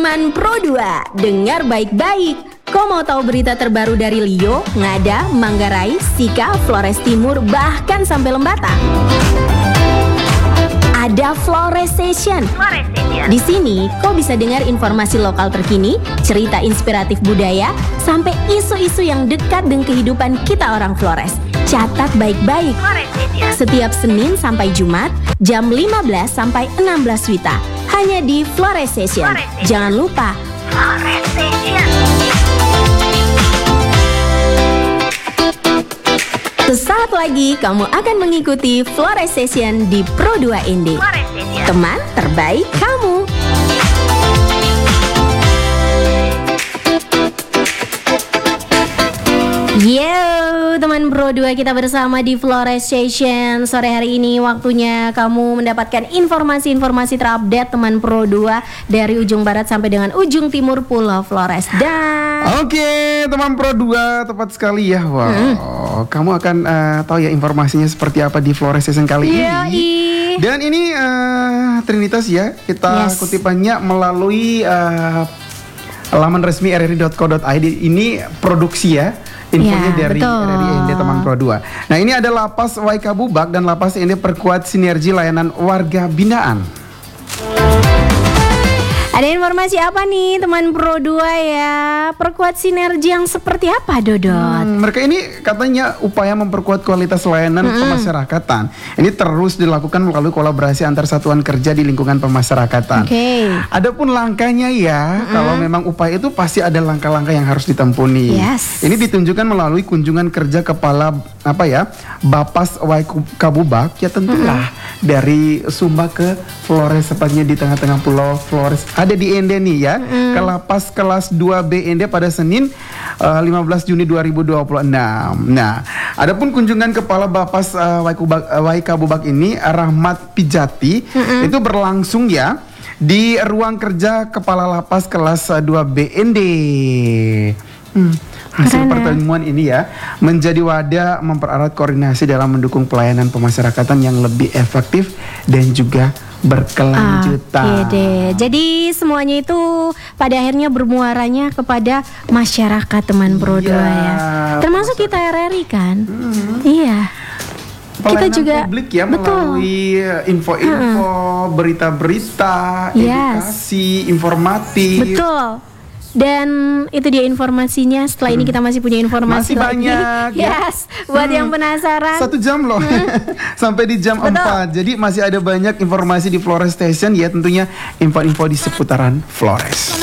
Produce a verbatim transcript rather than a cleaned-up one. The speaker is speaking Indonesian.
Teman Pro dua, dengar baik-baik. Kau mau tahu berita terbaru dari Lio, Ngada, Manggarai, Sika, Flores Timur, bahkan sampai Lembata? Ada Flores Session. Di sini, kau bisa dengar informasi lokal terkini, cerita inspiratif budaya, sampai isu-isu yang dekat dengan kehidupan kita orang Flores. Catat baik-baik. Setiap Senin sampai Jumat, jam lima belas sampai enam belas Wita. Hanya di Flores Session. Jangan lupa, Flores Session. Sesaat lagi kamu akan mengikuti Flores Session di Pro dua N D. Teman terbaik kamu. Yo, teman Pro dua, kita bersama di Flores Session. Sore hari ini waktunya kamu mendapatkan informasi-informasi terupdate teman Pro dua dari ujung barat sampai dengan ujung timur Pulau Flores. Dan Oke, teman Pro dua, tepat sekali ya. Wow, hmm. kamu akan uh, tahu ya informasinya seperti apa di Flores Session kali Yoi. ini. Dan ini uh, Trinitas ya, kita yes. kutipannya melalui uh, laman resmi r r i dot co dot i d. Ini produksi ya. Infonya ya, dari R R I N D Teman Pro dua. Nah, ini ada Lapas Waikabubak dan Lapas N D perkuat sinergi layanan warga binaan. Ada informasi apa nih teman Pro dua ya? Perkuat sinergi yang seperti apa, Dodot? Hmm, mereka ini katanya upaya memperkuat kualitas layanan hmm. pemasyarakatan. Ini terus dilakukan melalui kolaborasi antar satuan kerja di lingkungan pemasyarakatan. Oke. Okay. Adapun langkahnya ya, hmm. kalau memang upaya itu pasti ada langkah-langkah yang harus ditempuh nih. Yes. Ini ditunjukkan melalui kunjungan kerja kepala apa ya? Bapas Waikabubak ya tentulah hmm. dari Sumba ke Flores, sepatnya di tengah-tengah Pulau Flores. Ada di N D nih ya, mm. ke Lapas kelas dua B N D pada Senin uh, lima belas Juni dua ribu dua puluh enam. Nah, adapun kunjungan kepala Bapas uh, Waikabubak, uh, Waikabubak ini Rahmat Pijati mm-mm. itu berlangsung ya di ruang kerja kepala Lapas kelas uh, dua B N D. Hmm. Hasil Keren, pertemuan ya? ini ya menjadi wadah mempererat koordinasi dalam mendukung pelayanan pemasyarakatan yang lebih efektif dan juga berkelanjutan. Oke deh. Jadi semuanya itu pada akhirnya bermuaranya kepada masyarakat teman Pro dua ya. Termasuk kita R R I kan? Hmm. Iya. Pelayanan kita juga publik ya, betul. melalui info-info, uh-uh. berita-berita, yes. edukasi, informatif. Betul. Dan itu dia informasinya. Setelah hmm. ini kita masih punya informasi masih lagi. banyak. Yes, ya. buat hmm. yang penasaran. Satu jam loh, hmm. sampai di jam Betul. empat. Jadi masih ada banyak informasi di Flores Station ya, tentunya info-info di seputaran Flores.